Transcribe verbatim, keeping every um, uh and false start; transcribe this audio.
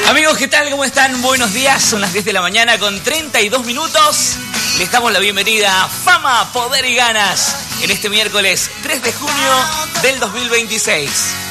Amigos, ¿qué tal? ¿Cómo están? Buenos días, son las diez de la mañana con treinta y dos minutos. Les damos la bienvenida a Fama, Poder y Ganas en este miércoles tres de junio del dos mil veintiséis.